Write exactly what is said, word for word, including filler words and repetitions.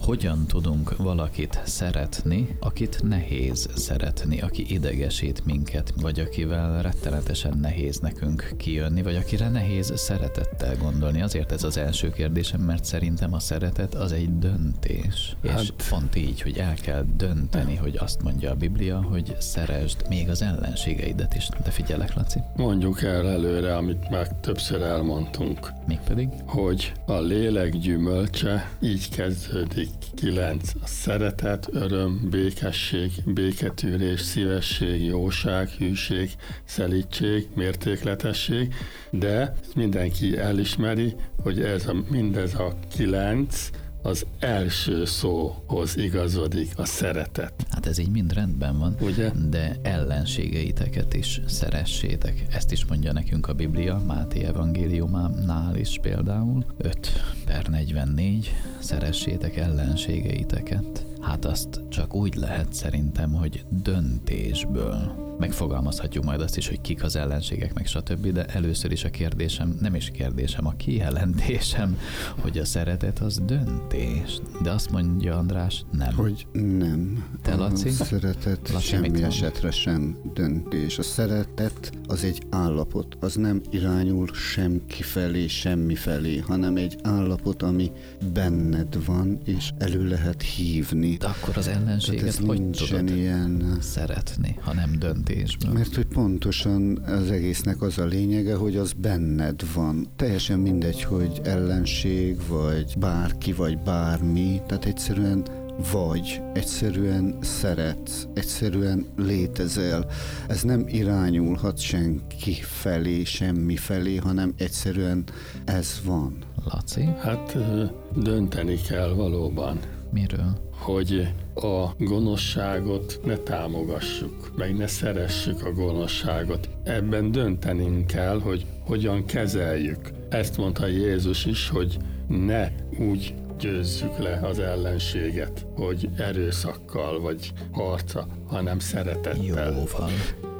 hogyan tudunk valakit szeretni, akit nehéz szeretni, aki idegesít minket, vagy akivel rettenetesen nehéz nekünk kijönni, vagy akire nehéz szeretettel gondolni. Azért ez az első kérdésem, mert szerintem a szeretet az egy döntés. Hát, és pont így, hogy el kell dönteni, hogy azt mondja a Biblia, hogy szeresd még az ellenségeidet is. De figyelek, Laci. Mondjuk el előre, amit már többször elmondtunk. Mégpedig? Hogy a lélek gyümölcse így kezdődik. Kilenc. A szeretet, öröm, békesség, béketűrés, szívesség, jóság, hűség, szelídség, mértékletesség, de mindenki elismeri, hogy ez a, mindez a kilenc az első szóhoz igazodik, a szeretet. Hát ez így mind rendben van, ugye? De ellenségeiteket is szeressétek. Ezt is mondja nekünk a Biblia, Máté evangéliumánál is például. öt per negyvennégy, szeressétek ellenségeiteket. Hát azt csak úgy lehet szerintem, hogy döntésből. Megfogalmazhatjuk majd azt is, hogy kik az ellenségek, meg stb., de először is a kérdésem, nem is kérdésem, a kijelentésem, hogy a szeretet az döntés. De azt mondja András, nem. Hogy nem. Te, Laci? A szeretet Laci, semmi esetre sem döntés. A szeretet az egy állapot, az nem irányul sem kifelé, semmi felé, hanem egy állapot, ami benned van, és elő lehet hívni. De akkor az ellenséget hogy tudod ilyen... szeretni, ha nem döntésből? Mert hogy pontosan az egésznek az a lényege, hogy az benned van. Teljesen mindegy, hogy ellenség, vagy bárki, vagy bármi, tehát egyszerűen vagy, egyszerűen szeretsz, egyszerűen létezel. Ez nem irányulhat senki felé, semmi felé, hanem egyszerűen ez van. Laci? Hát dönteni kell valóban. Miről? Hogy a gonoszságot ne támogassuk, meg ne szeressük a gonoszságot. Ebben döntenünk kell, hogy hogyan kezeljük. Ezt mondta Jézus is, hogy ne úgy győzzük le az ellenséget, hogy erőszakkal vagy harca, hanem szeretettel. Jóval.